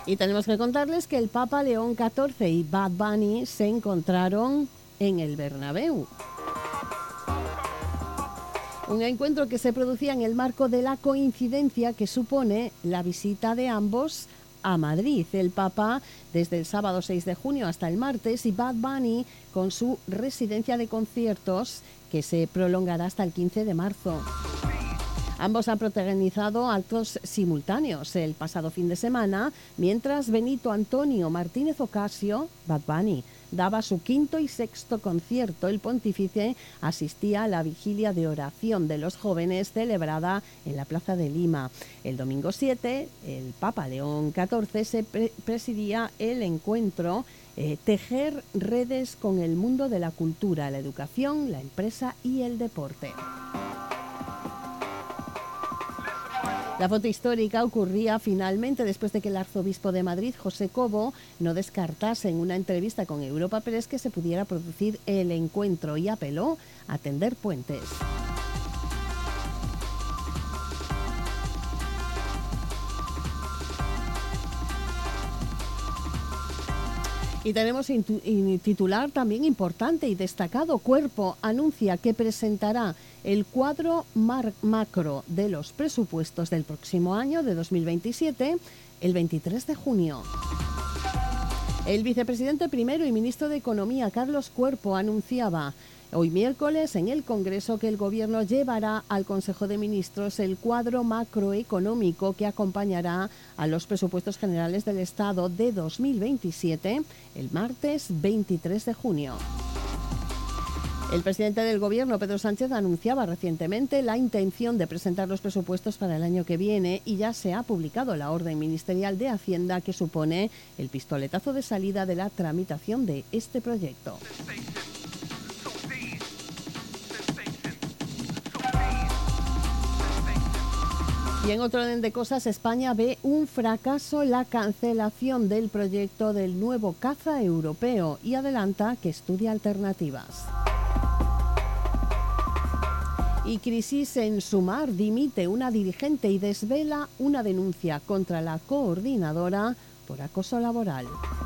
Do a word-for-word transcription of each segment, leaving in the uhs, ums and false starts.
Y tenemos que contarles que el Papa León catorce y Bad Bunny se encontraron en el Bernabéu. Un encuentro que se producía en el marco de la coincidencia que supone la visita de ambos a Madrid. El Papa desde el sábado seis de junio hasta el martes y Bad Bunny con su residencia de conciertos que se prolongará hasta el quince de marzo. Ambos han protagonizado actos simultáneos el pasado fin de semana, mientras Benito Antonio Martínez Ocasio, Bad Bunny, daba su quinto y sexto concierto. El pontífice asistía a la vigilia de oración de los jóvenes celebrada en la Plaza de Lima. El domingo siete, el Papa León catorce se pre- presidía el encuentro eh, Tejer redes con el mundo de la cultura, la educación, la empresa y el deporte. La foto histórica ocurría finalmente después de que el arzobispo de Madrid, José Cobo, no descartase en una entrevista con Europa Press que se pudiera producir el encuentro y apeló a tender puentes. Y tenemos un titular también importante y destacado. Cuerpo anuncia que presentará el cuadro mar- macro de los presupuestos del próximo año de dos mil veintisiete el veintitrés de junio. El vicepresidente primero y ministro de Economía, Carlos Cuerpo, anunciaba hoy miércoles en el Congreso que el Gobierno llevará al Consejo de Ministros el cuadro macroeconómico que acompañará a los presupuestos generales del Estado de dos mil veintisiete el martes veintitrés de junio. El presidente del Gobierno, Pedro Sánchez, anunciaba recientemente la intención de presentar los presupuestos para el año que viene y ya se ha publicado la orden ministerial de Hacienda que supone el pistoletazo de salida de la tramitación de este proyecto. Y en otro orden de cosas, España ve un fracaso la cancelación del proyecto del nuevo caza europeo y adelanta que estudia alternativas. Y crisis en Sumar, dimite una dirigente y desvela una denuncia contra la coordinadora por acoso laboral.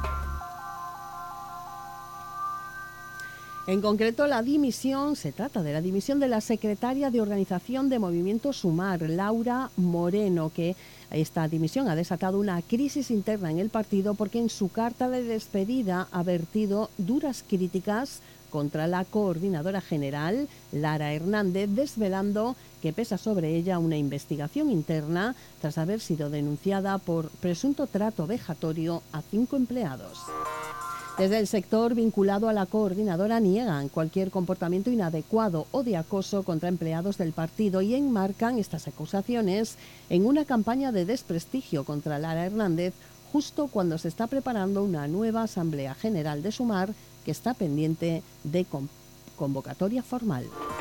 En concreto, la dimisión, se trata de la dimisión de la secretaria de Organización de Movimiento Sumar, Laura Moreno, que esta dimisión ha desatado una crisis interna en el partido porque en su carta de despedida ha vertido duras críticas contra la coordinadora general, Lara Hernández, desvelando que pesa sobre ella una investigación interna tras haber sido denunciada por presunto trato vejatorio a cinco empleados. Desde el sector vinculado a la coordinadora niegan cualquier comportamiento inadecuado o de acoso contra empleados del partido y enmarcan estas acusaciones en una campaña de desprestigio contra Lara Hernández justo cuando se está preparando una nueva Asamblea General de Sumar que está pendiente de con- convocatoria formal.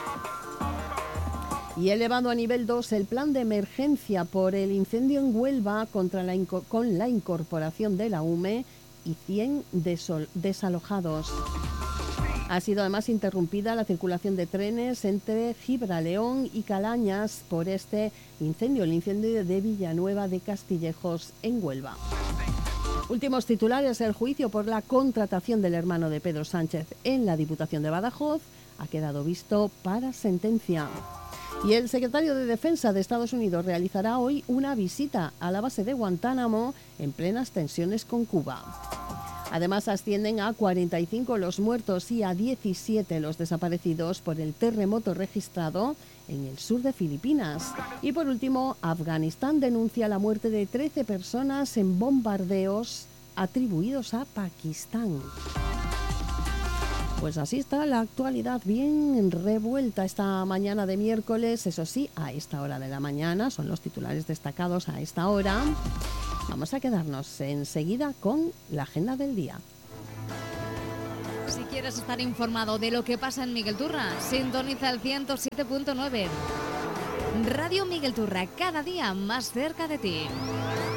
Y elevando a nivel dos el plan de emergencia por el incendio en Huelva contra la inco- con la incorporación de la U M E y cien desol- desalojados. Ha sido además interrumpida la circulación de trenes entre Gibraleón y Calañas por este incendio, el incendio de Villanueva de Castillejos en Huelva. Últimos titulares: el juicio por la contratación del hermano de Pedro Sánchez en la Diputación de Badajoz ha quedado visto para sentencia. Y el secretario de Defensa de Estados Unidos realizará hoy una visita a la base de Guantánamo en plenas tensiones con Cuba. Además, ascienden a cuarenta y cinco los muertos y a diecisiete los desaparecidos por el terremoto registrado en el sur de Filipinas. Y por último, Afganistán denuncia la muerte de trece personas en bombardeos atribuidos a Pakistán. Pues así está la actualidad, bien revuelta esta mañana de miércoles. Eso sí, a esta hora de la mañana son los titulares destacados a esta hora. Vamos a quedarnos enseguida con la agenda del día. Si quieres estar informado de lo que pasa en Miguel Turra, sintoniza el ciento siete punto nueve. Radio Miguel Turra, cada día más cerca de ti.